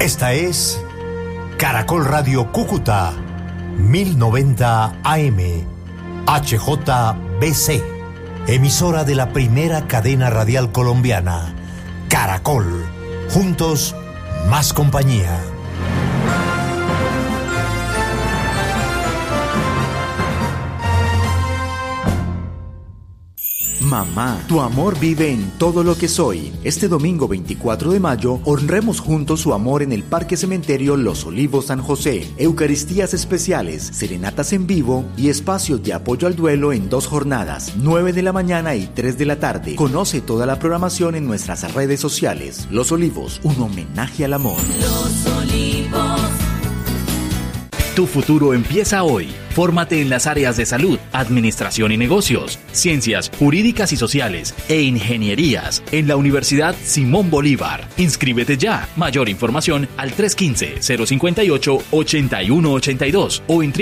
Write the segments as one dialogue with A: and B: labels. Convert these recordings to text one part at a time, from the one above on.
A: Esta es Caracol Radio Cúcuta, 1090 AM, HJBC, emisora de la primera cadena radial colombiana, Caracol. Juntos, más compañía.
B: Mamá, tu amor vive en todo lo que soy. Este domingo 24 de mayo, honremos juntos su amor en el Parque Cementerio Los Olivos San José. Eucaristías especiales, serenatas en vivo y espacios de apoyo al duelo en 2 jornadas, 9 de la mañana y 3 de la tarde. Conoce toda la programación en nuestras redes sociales. Los Olivos, un homenaje al amor.
C: Los Olivos.
D: Tu futuro empieza hoy. Fórmate en las áreas de salud, administración y negocios, ciencias jurídicas y sociales e ingenierías en la Universidad Simón Bolívar. Inscríbete ya. Mayor información al 315-058-8182 o en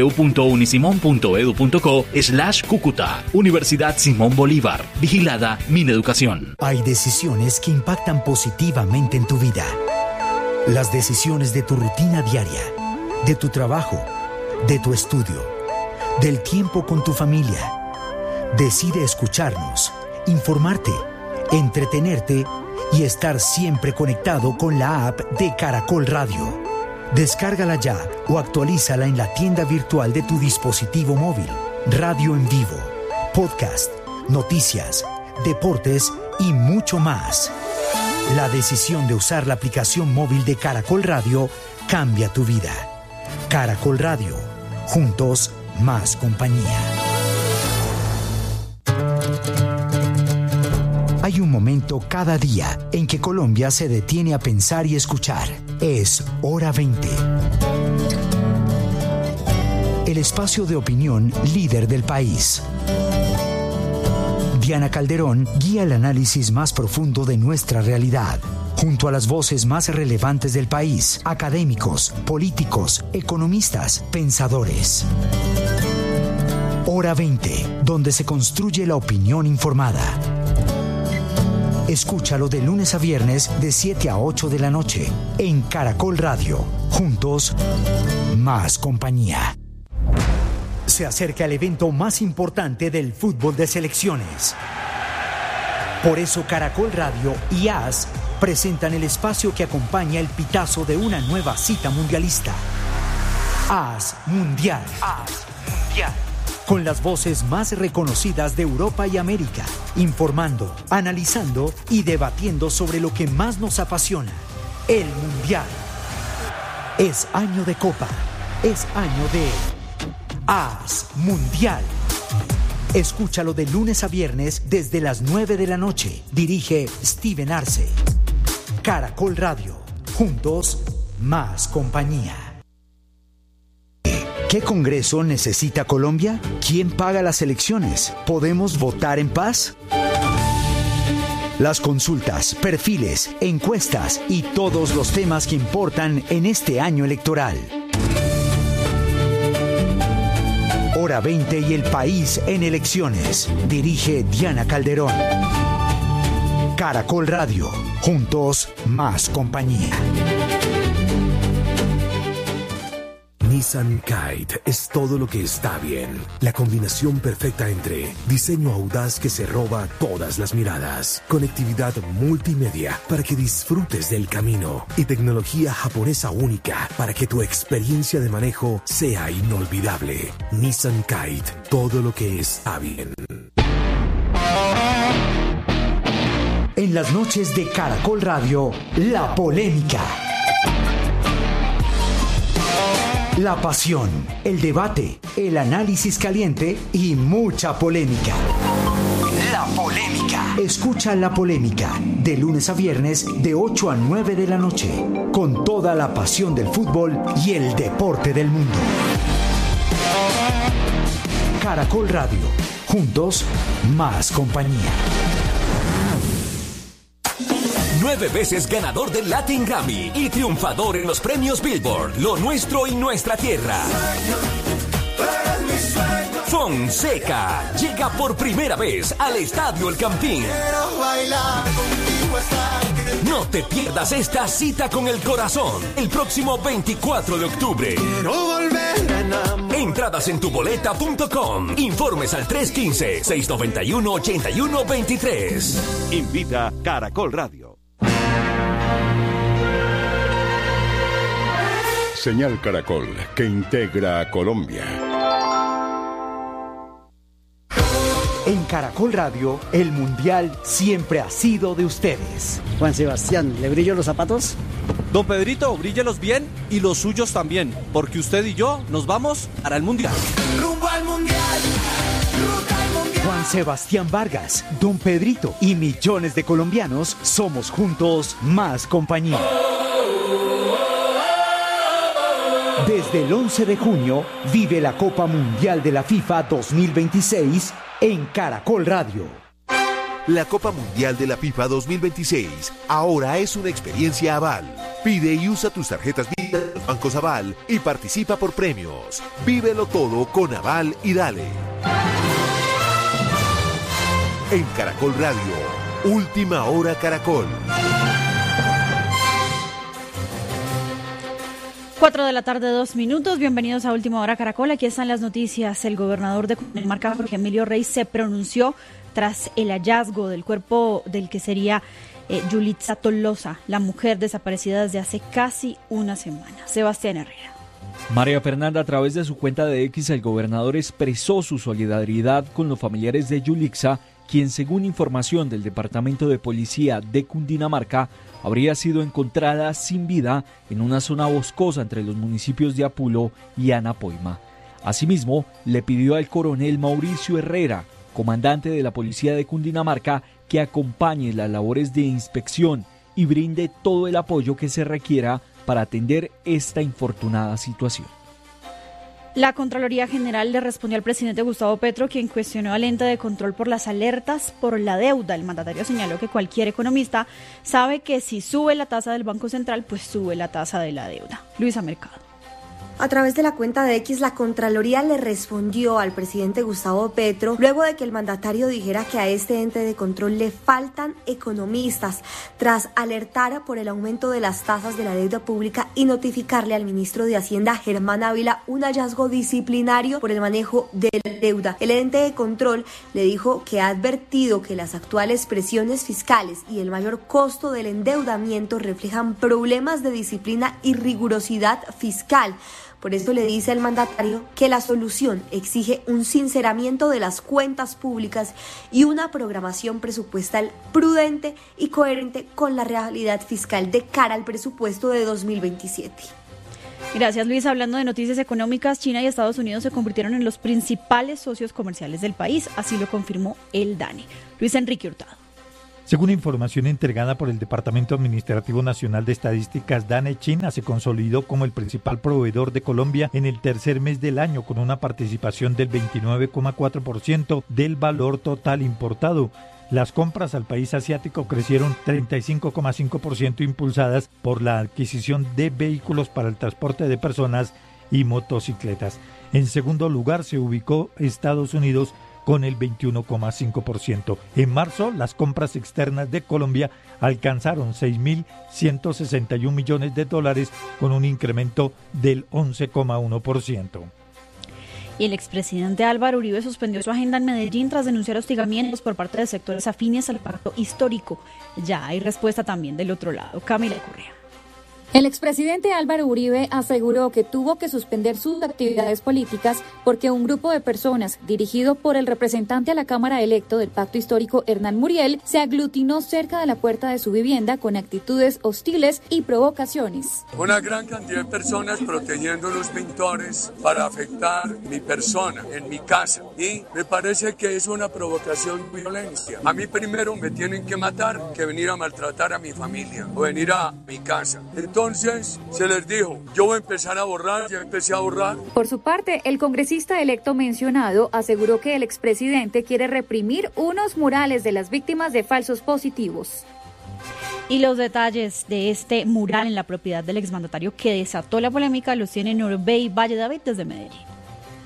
D: www.unisimon.edu.co/Cúcuta. Universidad Simón Bolívar. Vigilada Mineducación.
E: Hay decisiones que impactan positivamente en tu vida. Las decisiones de tu rutina diaria, de tu trabajo, de tu estudio, del tiempo con tu familia. Decide escucharnos, informarte, entretenerte y estar siempre conectado con la app de Caracol Radio. Descárgala ya o actualízala en la tienda virtual de tu dispositivo móvil. Radio en vivo, podcast, noticias, deportes y mucho más. La decisión de usar la aplicación móvil de Caracol Radio cambia tu vida. Caracol Radio. Juntos, más compañía. Hay un momento cada día en que Colombia se detiene a pensar y escuchar. Es Hora 20. El espacio de opinión líder del país. Diana Calderón guía el análisis más profundo de nuestra realidad, junto a las voces más relevantes del país, académicos, políticos, economistas, pensadores. Hora 20, donde se construye la opinión informada. Escúchalo de lunes a viernes de 7 a 8 de la noche en Caracol Radio. Juntos, más compañía. Se acerca el evento más importante del fútbol de selecciones. Por eso Caracol Radio y AS presentan el espacio que acompaña el pitazo de una nueva cita mundialista. AS Mundial. AS Mundial. Con las voces más reconocidas de Europa y América, informando, analizando y debatiendo sobre lo que más nos apasiona, el Mundial. Es año de Copa, es año de AS Mundial. Escúchalo de lunes a viernes desde las 9 de la noche. Dirige Steven Arce. Caracol Radio. Juntos, más compañía. ¿Qué Congreso necesita Colombia? ¿Quién paga las elecciones? ¿Podemos votar en paz? Las consultas, perfiles, encuestas y todos los temas que importan en este año electoral. Hora 20 y el país en elecciones. Dirige Diana Calderón. Caracol Radio. Juntos, más compañía.
F: Nissan Kite es todo lo que está bien. La combinación perfecta entre diseño audaz que se roba todas las miradas, conectividad multimedia para que disfrutes del camino y tecnología japonesa única para que tu experiencia de manejo sea inolvidable. Nissan Kite, todo lo que está bien.
E: En las noches de Caracol Radio, la polémica. La pasión, el debate, el análisis caliente y mucha polémica. La polémica. Escucha La Polémica de lunes a viernes de 8 a 9 de la noche con toda la pasión del fútbol y el deporte del mundo. Caracol Radio. Juntos, más compañía.
G: 9 veces ganador del Latin Grammy y triunfador en los premios Billboard, Lo Nuestro y Nuestra Tierra. Fonseca llega por primera vez al Estadio El Campín. No te pierdas esta cita con el corazón el próximo 24 de octubre.
H: Quiero volver a enamorar.
G: Entradas en tuboleta.com. Informes al 315-691-8123.
I: Invita Caracol Radio.
J: Señal Caracol, que integra a Colombia.
E: En Caracol Radio, el Mundial siempre ha sido de ustedes.
K: Juan Sebastián, ¿le brillo los zapatos?
L: Don Pedrito, bríllelos bien y los suyos también, porque usted y yo nos vamos para el Mundial.
H: Rumbo al Mundial. Ruta al Mundial.
E: Juan Sebastián Vargas, Don Pedrito y millones de colombianos somos juntos más compañía. Desde el 11 de junio, vive la Copa Mundial de la FIFA 2026 en Caracol Radio.
M: La Copa Mundial de la FIFA 2026 ahora es una experiencia Aval. Pide y usa tus tarjetas Visa de los bancos Aval y participa por premios. Vívelo todo con Aval y dale. En Caracol Radio, Última Hora Caracol.
N: 4 de la tarde, 2 minutos. Bienvenidos a Última Hora Caracol. Aquí están las noticias. El gobernador de Cundinamarca, Jorge Emilio Rey, se pronunció tras el hallazgo del cuerpo del que sería Yulitza Tolosa, la mujer desaparecida desde hace casi una semana. Sebastián Herrera.
O: María Fernanda, a través de su cuenta de X, el gobernador expresó su solidaridad con los familiares de Yulitza, quien, según información del Departamento de Policía de Cundinamarca, habría sido encontrada sin vida en una zona boscosa entre los municipios de Apulo y Anapoima. Asimismo, le pidió al coronel Mauricio Herrera, comandante de la Policía de Cundinamarca, que acompañe las labores de inspección y brinde todo el apoyo que se requiera para atender esta infortunada situación.
N: La Contraloría General le respondió al presidente Gustavo Petro, quien cuestionó al ente de control por las alertas por la deuda. El mandatario señaló que cualquier economista sabe que si sube la tasa del Banco Central, pues sube la tasa de la deuda. Luisa Mercado.
P: A través de la cuenta de X, la Contraloría le respondió al presidente Gustavo Petro luego de que el mandatario dijera que a este ente de control le faltan economistas, tras alertar por el aumento de las tasas de la deuda pública y notificarle al ministro de Hacienda, Germán Ávila, un hallazgo disciplinario por el manejo de la deuda. El ente de control le dijo que ha advertido que las actuales presiones fiscales y el mayor costo del endeudamiento reflejan problemas de disciplina y rigurosidad fiscal. Por eso le dice al mandatario que la solución exige un sinceramiento de las cuentas públicas y una programación presupuestal prudente y coherente con la realidad fiscal de cara al presupuesto de 2027.
N: Gracias, Luis. Hablando de noticias económicas, China y Estados Unidos se convirtieron en los principales socios comerciales del país, así lo confirmó el DANE. Luis Enrique Hurtado.
Q: Según información entregada por el Departamento Administrativo Nacional de Estadísticas, DANE, China se consolidó como el principal proveedor de Colombia en el tercer mes del año, con una participación del 29,4% del valor total importado. Las compras al país asiático crecieron 35,5%, impulsadas por la adquisición de vehículos para el transporte de personas y motocicletas. En segundo lugar se ubicó Estados Unidos, con el 21,5%. En marzo, las compras externas de Colombia alcanzaron $6.161 millones, con un incremento del 11,1%.
N: Y el expresidente Álvaro Uribe suspendió su agenda en Medellín tras denunciar hostigamientos por parte de sectores afines al pacto histórico. Ya hay respuesta también del otro lado. Camila Correa.
R: El expresidente Álvaro Uribe aseguró que tuvo que suspender sus actividades políticas porque un grupo de personas, dirigido por el representante a la Cámara electo del Pacto Histórico, Hernán Muriel, se aglutinó cerca de la puerta de su vivienda con actitudes hostiles y provocaciones.
S: Una gran cantidad de personas protegiendo a los pintores para afectar mi persona en mi casa, y me parece que es una provocación y violencia. A mí primero me tienen que matar que venir a maltratar a mi familia o venir a mi casa. Entonces se les dijo, yo voy a empezar a borrar, ya empecé a borrar.
R: Por su parte, el congresista electo mencionado aseguró que el expresidente quiere reprimir unos murales de las víctimas de falsos positivos.
N: Y los detalles de este mural en la propiedad del exmandatario que desató la polémica los tiene Norbey Valle David desde Medellín.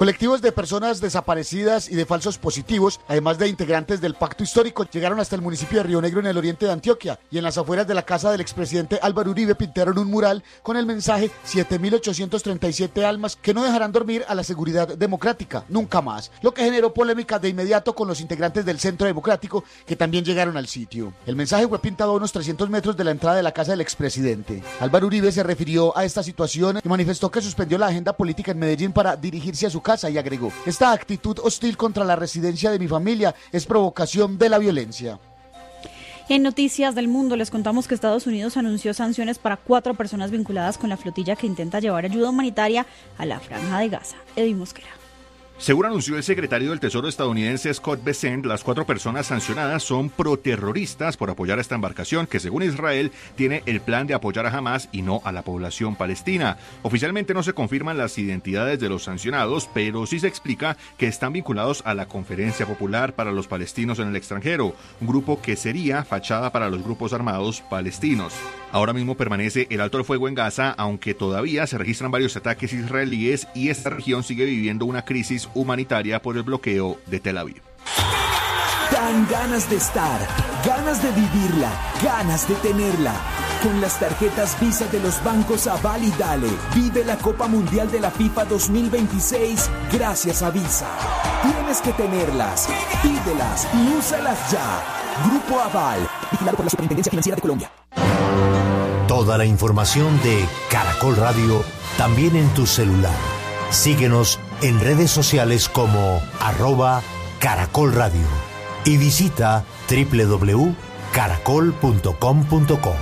T: Colectivos de personas desaparecidas y de falsos positivos, además de integrantes del Pacto Histórico, llegaron hasta el municipio de Río Negro en el oriente de Antioquia y en las afueras de la casa del expresidente Álvaro Uribe pintaron un mural con el mensaje 7.837 almas que no dejarán dormir a la seguridad democrática, nunca más, lo que generó polémica de inmediato con los integrantes del Centro Democrático que también llegaron al sitio. El mensaje fue pintado a unos 300 metros de la entrada de la casa del expresidente. Álvaro Uribe se refirió a esta situación y manifestó que suspendió la agenda política en Medellín para dirigirse a su casa y agregó: esta actitud hostil contra la residencia de mi familia es provocación de la violencia.
N: En Noticias del Mundo les contamos que Estados Unidos anunció sanciones para 4 personas vinculadas con la flotilla que intenta llevar ayuda humanitaria a la Franja de Gaza. Edwin Mosquera.
U: Según anunció el secretario del Tesoro estadounidense Scott Bessent, las 4 personas sancionadas son proterroristas por apoyar a esta embarcación que, según Israel, tiene el plan de apoyar a Hamás y no a la población palestina. Oficialmente no se confirman las identidades de los sancionados, pero sí se explica que están vinculados a la Conferencia Popular para los Palestinos en el extranjero, un grupo que sería fachada para los grupos armados palestinos. Ahora mismo permanece el alto el fuego en Gaza, aunque todavía se registran varios ataques israelíes y esta región sigue viviendo una crisis humanitaria por el bloqueo de Tel Aviv.
V: Dan ganas de estar, ganas de vivirla, ganas de tenerla. Con las tarjetas Visa de los bancos Aval y Dale, vive la Copa Mundial de la FIFA 2026 gracias a Visa. Tienes que tenerlas, pídelas y úsalas ya. Grupo Aval, vigilado por la Superintendencia Financiera de Colombia.
A: Toda la información de Caracol Radio también en tu celular. Síguenos en redes sociales como @Caracol Radio y visita www.caracol.com.co.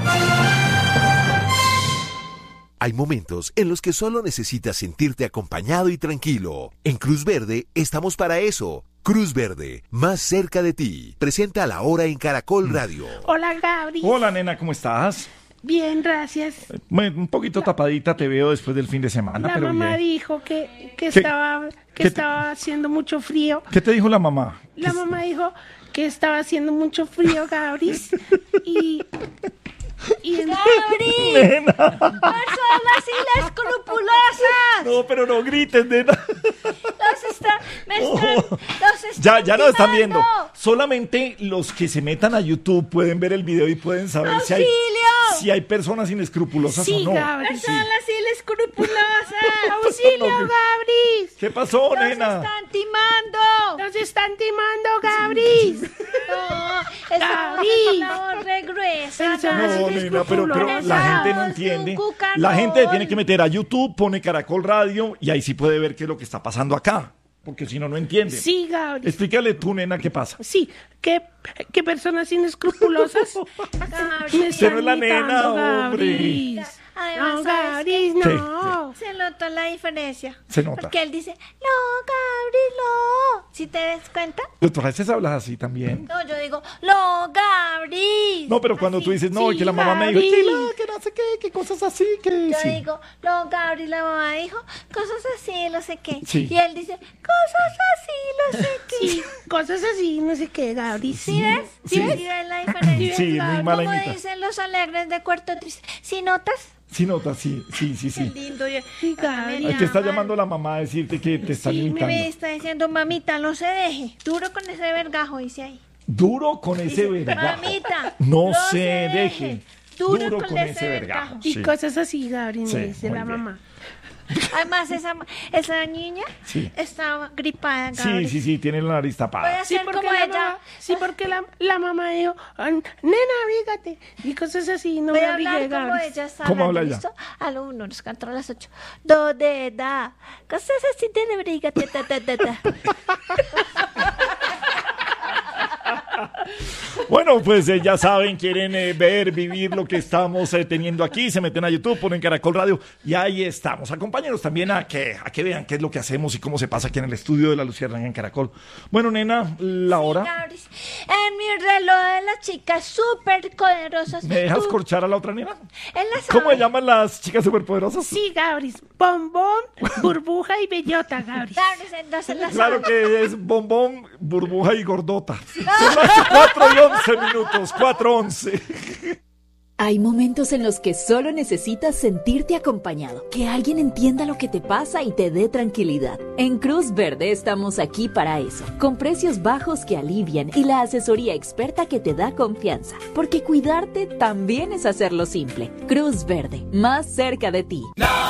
M: Hay momentos en los que solo necesitas sentirte acompañado y tranquilo. En Cruz Verde estamos para eso. Cruz Verde, más cerca de ti. Presenta La Hora en Caracol Radio.
W: Hola, Gabri.
X: Hola, nena, ¿cómo estás?
W: Bien, gracias.
X: Un poquito tapadita te veo después del fin de semana, pero bien.
W: La mamá dijo que estaba haciendo mucho frío.
X: ¿Qué te dijo la mamá?
W: La mamá dijo que estaba haciendo mucho frío, Gabri. y
N: ¡Gabri!
X: ¡Nena!
N: ¡Personas inescrupulosas!
X: No, pero no grites, nena. Ya nos están viendo. Solamente los que se metan a YouTube pueden ver el video y pueden saber si hay personas inescrupulosas o no.
W: Gabri. Personas inescrupulosas. ¡Auxilio, Gabri!
X: ¿Qué pasó, nena?
W: ¡Nos están timando, Gabri!
N: No, Gabri. Por regruesa.
X: No, nena, pero la gente no entiende. La gente tiene que meter a YouTube, pone Caracol Radio y ahí sí puede ver qué es lo que está pasando acá. Porque si no, no entienden.
W: Sí, Gabri.
X: Explícale tú, nena, qué pasa.
W: Sí, que personas inescrupulosas.
X: Usted no es la nena, hombre.
N: Además,
W: Gabri, no.
N: Se notó la diferencia.
X: Se nota.
N: Porque él dice, no, Gabri, no. ¿Sí te das cuenta?
X: Pero tú a veces hablas así también.
N: No, yo digo, no, Gabri.
X: No, pero cuando tú dices, no, sí, que la mamá me dijo, que no sé qué cosas así, que
N: yo
X: sí.
N: digo, no, Gabri, la mamá dijo, cosas así, no sé qué.
X: Sí.
N: Y él dice, cosas así, no sé qué.
W: Sí, cosas así, no sé qué, Gabri.
N: ¿Sí ves? ¿Sí ves la diferencia?
X: Sí, muy mala
N: Como
X: imitación.
N: dicen los alegres de Cuarto Triste. ¿Sí notas?
X: Sí, nota, sí.
N: Qué lindo.
W: Gabri.
X: Te está llamando la mamá a decirte que te están imitando.
N: Me está diciendo, mamita, no se deje. Duro con ese vergajo, dice ahí.
X: Duro con ese vergajo.
N: Mamita,
X: no se deje.
N: Duro con ese vergajo.
W: Y cosas así, Gabri, me dice la mamá.
N: Además, esa niña estaba gripada, Gabri.
X: Sí, tiene la nariz tapada.
W: Sí, porque la mamá dijo, nena, abrígate. Y cosas así, no
N: voy
W: me
N: a hablar
W: abrigué,
N: como
W: Gabri.
N: ella está
X: ¿Cómo
N: hablando,
X: habla
N: ¿listo? A lo 1, nos cantó a las 8. Do, de, da. Cosas así, de abrígate, ta.
X: Bueno, pues ya saben, quieren ver, vivir lo que estamos teniendo aquí, se meten a YouTube, ponen Caracol Radio y ahí estamos. Acompáñenos también a que vean qué es lo que hacemos y cómo se pasa aquí en el estudio de La Luciérnaga en Caracol. Bueno, nena, la hora.
N: En mi reloj de las chicas superpoderosas.
X: ¿Me dejas corchar a la otra nena?
N: ¿Cómo
X: se llaman las chicas superpoderosas?
W: Sí, Gabri, Bombón, Burbuja y Bellota, Gabri.
N: Entonces las
X: claro que es Bombón, Burbuja y Gordota. Son las 4:11 minutos, 4:11.
B: Hay momentos en los que solo necesitas sentirte acompañado, que alguien entienda lo que te pasa y te dé tranquilidad. En Cruz Verde estamos aquí para eso, con precios bajos que alivian y la asesoría experta que te da confianza, porque cuidarte también es hacerlo simple. Cruz Verde, más cerca de ti.